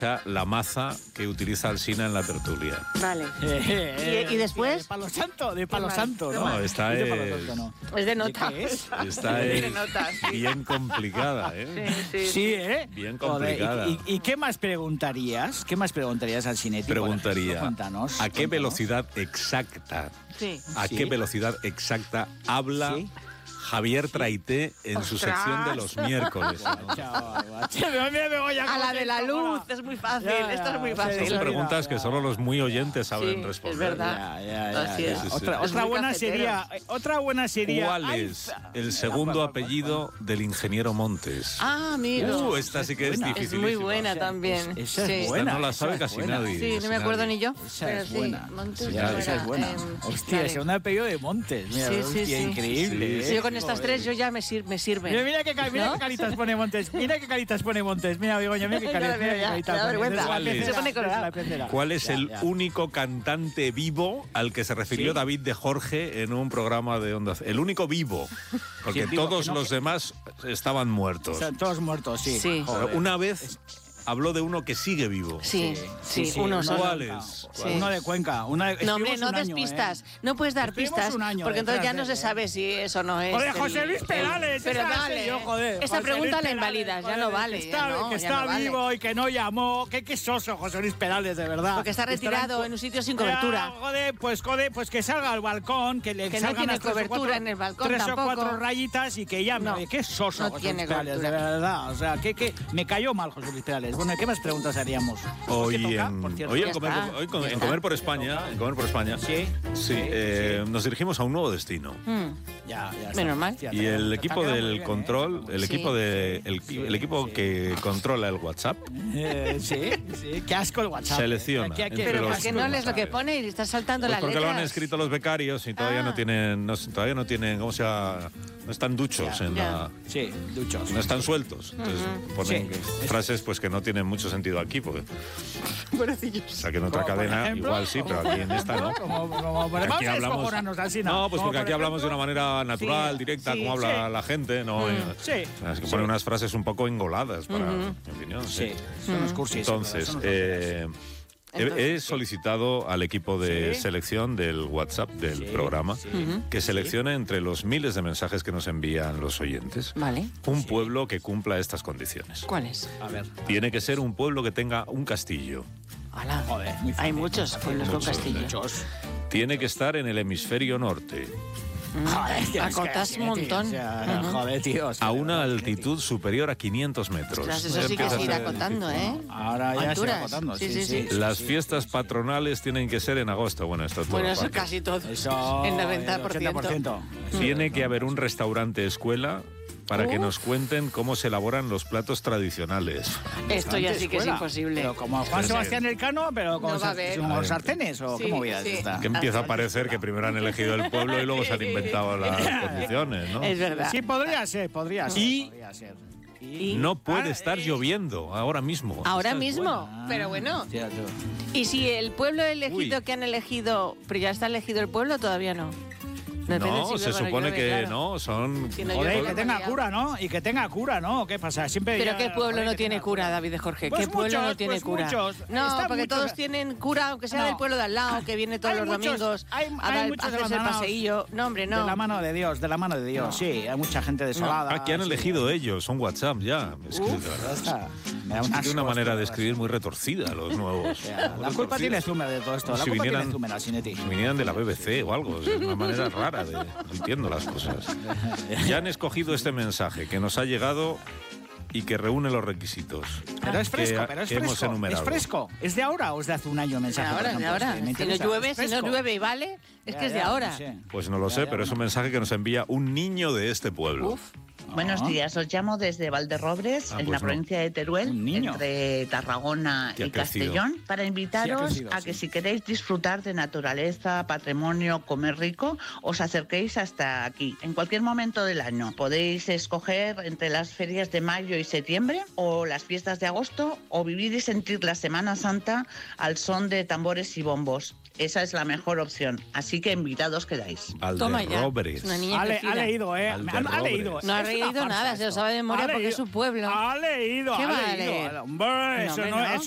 la maza que utiliza Alsina en la tertulia. Vale. ¿Y después? De Palo Santo, ¿no? No, esta Es de es... Palo Santo, ¿no? Es de nota. ¿De qué es? Esta es bien complicada, ¿eh? Sí, ¿eh? Bien complicada. Joder, ¿y qué más preguntarías? ¿Qué más preguntarías al Cinetti? Preguntaría, Cuéntanos. ¿a qué velocidad exacta? Sí. ¿A qué velocidad exacta habla Javier Traité en su sección de los miércoles? A la de la luz, es muy fácil, esto es muy fácil. Son preguntas que solo los muy oyentes saben responder. Es verdad. Así es. Otra buena sería... ¿Cuál es el segundo apellido del ingeniero Montes? Ah, amigo. Esta sí que es difícil. Es muy buena también. Esa es Sí. buena. No la sabe casi nadie. Sí, no me acuerdo ni yo. Esa pero es sí, buena. Montes Esa era, es buena. Hostia, vale. es un apellido de Montes. Mira, Sí, hostia, sí. increíble. Sí, yo con estas tres yo ya me sirve. Mira qué caritas pone Montes. Mira qué caritas pone Montes. Mira, Begoña, mira qué caritas pone. Se pone colorado. ¿Cuál es el único cantante vivo al que se refirió David de Jorge en un programa de Onda Cero? El único vivo, porque vivo, todos que no- los demás estaban muertos. Están todos muertos, sí. Sí. Pero una vez habló de uno que sigue vivo. Sí, uno solo. ¿Cuál es? Sí. Uno de Cuenca. No, hombre, Estuvimos no un des año, pistas. No puedes dar Estuvimos pistas, un año porque entonces ya detrás no de se él, sabe si eso no es. Joder, José Luis Perales. Pero esa vale. soy yo, joder. Esta José pregunta Luis la Perales, invalidas, ya no joder, vale. Que está, ya no, que ya está no vale. vivo y que no llamó. Qué soso, José Luis Perales, de verdad. Porque está retirado en un sitio sin cobertura. Joder, pues que salga al balcón, que le Que no salgan tiene las tres o cobertura cuatro- en el balcón tres tampoco. o cuatro rayitas y que llame. No, Oye, qué soso, no José tiene Luis Perales, de cobertura. verdad. O sea, que me cayó mal José Luis Perales. Bueno, ¿qué más preguntas haríamos? Hoy ¿Qué toca, en, por cierto? hoy Ya en comer, está. hoy con- Ya en está. Comer por España, Sí. nos dirigimos a un nuevo destino. Ya está. Menos mal. Hostia, Y el te equipo está quedando muy del bien, control, el Sí. equipo el equipo que controla el WhatsApp, Sí. Qué asco el WhatsApp. selecciona Qué entre Pero los- ¿por qué no lees lo que pone y estás saltando Pues las porque letras? lo han escrito los becarios y todavía no tienen, ¿cómo se llama? No están duchos Ya, en ya. la... Sí, duchos. No están sueltos. Entonces ponen Sí. frases pues que no tienen mucho sentido aquí, porque o sea que en otra Como, por cadena ejemplo, igual sí, pero aquí en esta no. Vamos Aquí a hablamos. descojonarnos así, No, pues Como porque por aquí hablamos de una ejemplo, manera natural, Sí, directa, sí, como habla sí. la gente, ¿no? Sí. Es que ponen unas frases un poco engoladas para mi opinión. Sí, son unos cursis. Entonces, son unos he solicitado al equipo de Sí. selección del WhatsApp del Sí, programa sí. que seleccione entre los miles de mensajes que nos envían los oyentes Vale. un pueblo que cumpla estas condiciones. ¿Cuál es? A ver. Tiene que ser un pueblo que tenga un castillo. Hola. Joder, muy Hay fácil, muchos pueblos con muchos, castillo. Muchos. Tiene que estar en el hemisferio norte, Joder, tío, Acotas es un montón. O sea, joder, tío. a una altitud superior a 500 metros. Ostras, eso sí que Empieza se a irá ser acotando, difícil. ¿eh? Ahora ya Alturas. se va acotando. Sí. Las fiestas patronales tienen que ser en agosto. Bueno, esto todo Bueno, eso aparte. casi todo. Eso. En el 90%. Tiene que haber un restaurante escuela para que nos cuenten cómo se elaboran los platos tradicionales. Esto ya sí que es Escuela. imposible. Pero como Juan Sebastián Elcano, pero con No va a haber. con sartenes o Sí, cómo vida sí. es esta. Que empieza a parecer que primero han elegido el pueblo y luego se han inventado las condiciones, ¿no? Es verdad. Sí, podría ser. Y- podría ser. Y No puede estar lloviendo ahora mismo. ahora Esa es mismo. buena. Pero bueno. Hostia, tú. Y si el pueblo elegido Uy. que han elegido, pero ya está elegido el pueblo, todavía no. Depende No, si se llueve o no supone llueve, que claro. no, son... Si no Joder, llueve, que no tenga ya. cura, ¿no? Y que tenga cura, ¿no? ¿Qué pasa? Siempre Pero ya- ¿qué pueblo joder, no que tiene tenga cura, David de Jorge? Pues ¿Qué pueblo no muchos, tiene pues cura? muchos. No, Están porque muchos. todos tienen cura, aunque sea No. del pueblo de al lado, que viene todos Hay los muchos, domingos hay a muchos hacerse el abandonados. paseillo. No, hombre, no. De la mano de Dios, No. sí. Hay mucha gente desolada. Ah, que han sí. elegido ellos, son WhatsApp ya. Es que, de verdad, Ya está. Me da un tiene una asco manera esto, de escribir muy retorcida los nuevos. La culpa tiene Zumer de todo esto. La Si culpa vinieran- tiene Zumer, Asinetti. Si vinieran de la BBC o algo, es una manera rara de... No entiendo las cosas. Ya han escogido este mensaje que nos ha llegado y que reúne los requisitos. Pero es fresco, que- pero es que hemos fresco. enumerado. ¿Es fresco? ¿Es de ahora o es de hace un año el De mensaje? por ahora, de ejemplo? ahora. Es que me Si no interesa. llueve, ¿Es si no fresco? llueve y vale, es que es de Ya, ahora. no sé. Pues no lo sé, pero es un mensaje que nos envía un niño de este pueblo. Uf. Buenos días, os llamo desde Valderrobres, Ah, en pues la no. provincia de Teruel, Un niño. entre Tarragona Que ha y crecido. Castellón, para invitaros crecido, a sí. que si queréis disfrutar de naturaleza, patrimonio, comer rico, os acerquéis hasta aquí. En cualquier momento del año podéis escoger entre las ferias de mayo y septiembre o las fiestas de agosto o vivir y sentir la Semana Santa al son de tambores y bombos. Esa es la mejor opción, así que invitados quedáis. Toma ya. Valderrobres. Una niña Ha crecida. leído, ¿eh? Ha Valderrobres. leído. No ha Es una leído farsa nada, se lo esto. sabe de memoria Ha porque leído. es su pueblo. Ha leído, ¿Qué ha va a leído. leer? Hombre, No, eso hombre, no, no. eso